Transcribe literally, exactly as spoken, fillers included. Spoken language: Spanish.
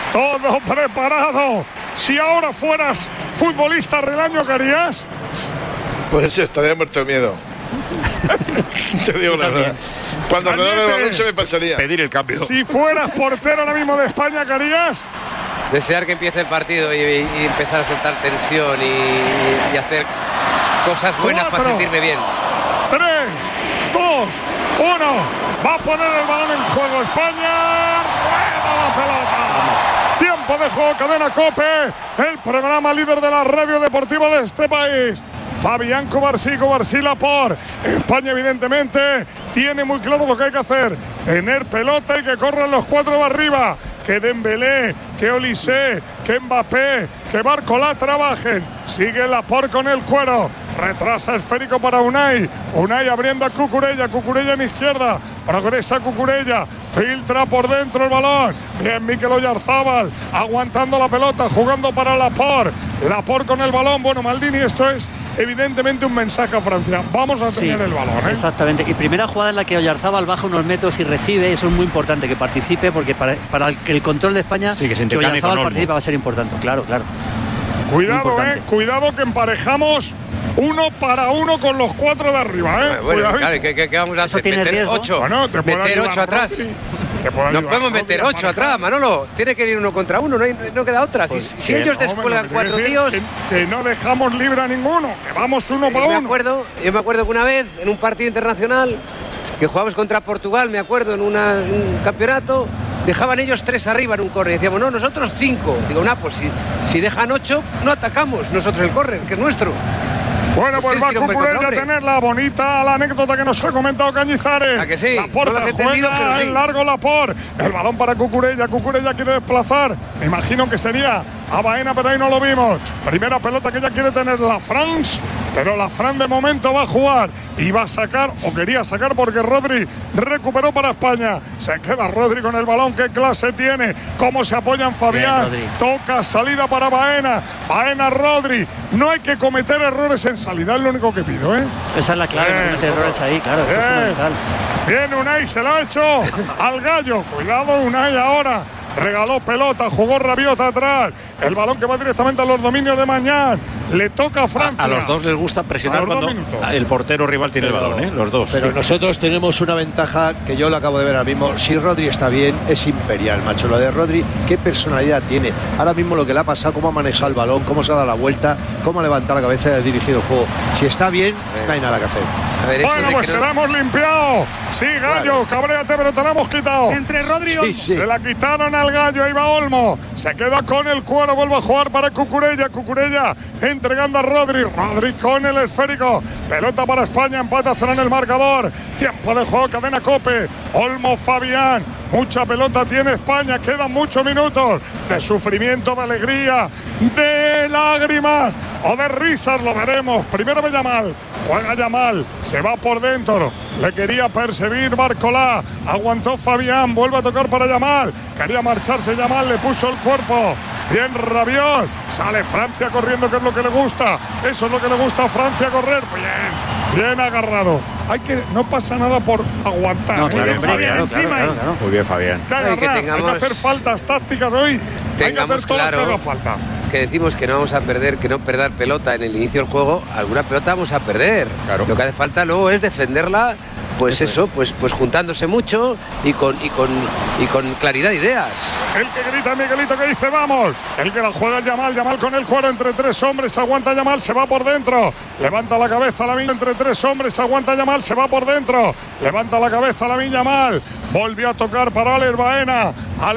Todo preparado. Si ahora fueras futbolista Relaño, ¿qué harías? Pues estaría muerto de miedo. Te digo la verdad. Cuando me daba el balón se me pasaría. Pedir el cambio. Si fueras portero ahora mismo de España, ¿qué harías? Desear que empiece el partido y, y empezar a soltar tensión y, y hacer cosas buenas Cuatro, para sentirme bien. Tres, dos, uno. Va a poner el balón en juego España. ¡Rueda la pelota! Tiempo de juego, Cadena COPE, el programa líder de la radio deportiva de este país. Fabián Covarsí, Covarsí Laporte. España evidentemente tiene muy claro lo que hay que hacer. Tener pelota y que corran los cuatro de arriba. Que Dembélé, que Olise, que Mbappé, que Barcola trabajen. Sigue Laporte con el cuero. Retrasa esférico para Unai. Unai abriendo a Cucurella. Cucurella en izquierda. Progresa Cucurella. Filtra por dentro el balón. Bien, Mikel Oyarzábal. Aguantando la pelota. Jugando para Laporte. Laporte con el balón. Bueno, Maldini, esto es evidentemente un mensaje a Francia. Vamos a tener sí, el balón, ¿eh? Exactamente. Y primera jugada en la que Oyarzábal baja unos metros y recibe. Eso es muy importante que participe, porque para, para el, el control de España, sí, que, se que Oyarzábal participe va a ser importante. Claro, claro. Cuidado, eh. Cuidado que emparejamos uno para uno con los cuatro de arriba, ¿eh? Bueno, claro, ¿qué, qué, qué vamos a hacer? Tiene meter riesgo. ocho. Bueno, te meter ocho atrás. No podemos meter ocho atrás, Manolo. Tiene que ir uno contra uno, no, hay, no queda otra. Pues si, si ellos descuelgan no, cuatro tíos. Que, que no dejamos libre a ninguno, que vamos uno yo para me uno. Acuerdo, yo me acuerdo que una vez, en un partido internacional, que jugamos contra Portugal, me acuerdo, en una, un campeonato, dejaban ellos tres arriba en un córner. Decíamos, no, nosotros cinco. Digo, no, pues si, si dejan ocho, no atacamos nosotros el córner, que es nuestro. Bueno, pues va Cucurella a tener la bonita la anécdota que nos ha comentado Cañizares. ¿A que sí? Laporte no juega entendido, sí. en largo Laporte. El balón para Cucurella. Cucurella quiere desplazar. Me imagino que sería a Baena, pero ahí no lo vimos. Primera pelota que ella quiere tener la France, pero la Fran de momento va a jugar y va a sacar, o quería sacar, porque Rodri recuperó para España. Se queda Rodri con el balón. ¿Qué clase tiene? Cómo se apoya en Fabián. Bien, toca salida para Baena. Baena, Rodri. No hay que cometer errores en salida, es lo único que pido, ¿eh? Esa es la clave, no cometer errores ahí, claro, eso es fundamental. Bien, Unai se lo ha hecho al Gallo. Cuidado, Unai ahora. Regaló pelota, jugó Rabiot atrás. El balón que va directamente a los dominios de Mañán. Le toca a Francia. A, a los dos les gusta presionar cuando el portero rival tiene pero, el balón, ¿eh? Los dos. Pero sí. Nosotros tenemos una ventaja que yo lo acabo de ver ahora mismo. Si Rodri está bien, es imperial, macho. Lo de Rodri, qué personalidad tiene. Ahora mismo lo que le ha pasado, cómo ha manejado el balón, cómo se ha dado la vuelta, cómo ha levantado la cabeza y ha dirigido el juego. Si está bien, no hay nada que hacer. A ver, bueno, pues se la hemos limpiado. Sí, Gallo, claro. Cabréate, pero te la hemos quitado. Entre Rodri y Olmo. Sí, sí. Se la quitaron al Gallo, ahí va Olmo. Se queda con el cuero, vuelve a jugar para Cucurella. Cucurella entregando a Rodri. Rodri con el esférico. Pelota para España, empata, cerró en el marcador. Tiempo de juego, Cadena COPE. Olmo, Fabián. Mucha pelota tiene España, quedan muchos minutos de sufrimiento, de alegría, de lágrimas o de risas, lo veremos. Primero ve Yamal, juega Yamal, se va por dentro, le quería perseguir Barcola, aguantó Fabián, vuelve a tocar para Yamal, quería marcharse Yamal, le puso el cuerpo. Bien Rabiot, sale Francia corriendo, que es lo que le gusta, eso es lo que le gusta a Francia, correr, bien, bien agarrado. Hay que, no pasa nada por aguantar. No, claro, bien, hombre, Fabián, claro, encima claro, claro. Muy bien, Fabián. Que agarrar, hay, que tengamos, hay que hacer faltas tácticas hoy, hay que hacer todo claro lo que haga falta. Que decimos que no vamos a perder, que no perder pelota en el inicio del juego, alguna pelota vamos a perder. Claro. Lo que hace falta luego es defenderla. Pues eso, eso pues, pues juntándose mucho y con, y, con, y con claridad de ideas. El que grita Miguelito, que dice vamos. El que la juega es Yamal, Yamal con el cuero entre tres hombres, aguanta Yamal, se va por dentro. Levanta la cabeza la Lamine entre tres hombres, aguanta Yamal, se va por dentro. Levanta la cabeza la Lamine Yamal. Volvió a tocar para Alex Baena.